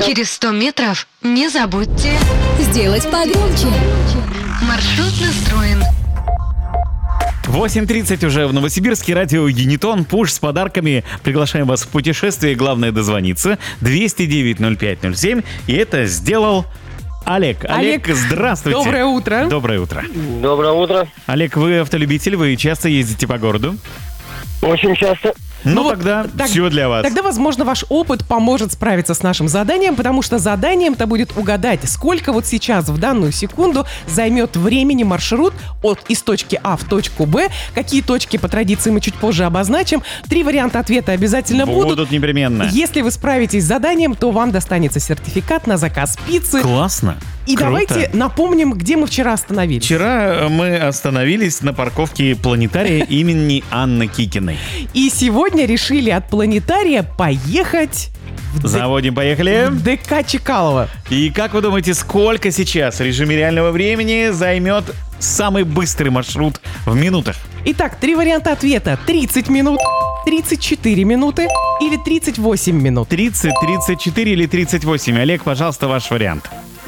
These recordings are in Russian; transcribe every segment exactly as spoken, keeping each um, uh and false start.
Через сто метров не забудьте сделать погромче. Маршрут настроен. восемь тридцать уже в Новосибирске. Радио Юнитон. Пуш с подарками. Приглашаем вас в путешествие. Главное дозвониться. двести девять ноль пять ноль семь. И это сделал Олег. Олег, Олег, здравствуйте. доброе утро. Доброе утро. Доброе утро. Олег, вы автолюбитель? Вы часто ездите по городу? Очень часто. Ну, Ну вот тогда так- все для вас. Тогда, возможно, ваш опыт поможет справиться с нашим заданием, потому что заданием-то будет угадать, сколько вот сейчас, в данную секунду, займет времени маршрут от из точки А в точку Б. Какие точки, по традиции, мы чуть позже обозначим. Три варианта ответа обязательно будут. Будут непременно. Если вы справитесь с заданием, то вам достанется сертификат на заказ пиццы. Классно. И Круто. давайте напомним, где мы вчера остановились. Вчера мы остановились на парковке планетария имени Анны Кикиной. И сегодня решили от планетария поехать в, Д- Заводим, поехали. в ДК Чкалова. И как вы думаете, сколько сейчас в режиме реального времени займет самый быстрый маршрут в минутах? Итак, три варианта ответа. тридцать минут, тридцать четыре минуты или тридцать восемь минут. тридцать, тридцать четыре или тридцать восемь? Олег, пожалуйста, ваш вариант.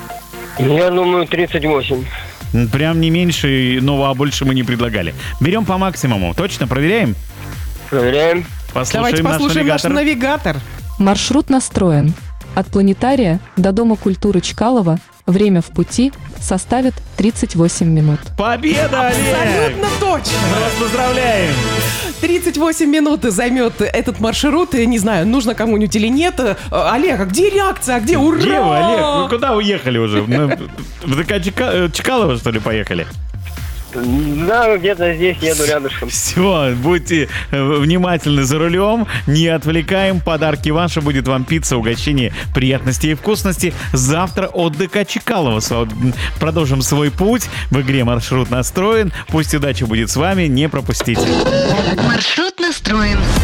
Я думаю, тридцать восемь. Прям не меньше, ну а больше мы не предлагали. Берем по максимуму. Точно проверяем? Проверяем. Послушаем Давайте наш послушаем навигатор. наш навигатор. Маршрут настроен. От планетария до Дома культуры Чкалова время в пути составит тридцать восемь минут. Победа, Олег! Абсолютно точно. Мы вас поздравляем! тридцать восемь минут займет этот маршрут. Не знаю, нужно кому-нибудь или нет. Э, Олег, а где реакция? А где ура? Где вы, Олег? Вы куда уехали уже? На- В ДК Чка- Чкалова, что ли, поехали? Да, где-то здесь еду рядышком. Все, будьте э, внимательны за рулем, не отвлекаем. Подарки ваши, будет вам пицца, угощение, приятности и вкусности. Завтра от ДК Чкалова Со- продолжим свой путь. В игре маршрут настроен. Пусть удача будет с вами, не пропустите. Маршрут настроен.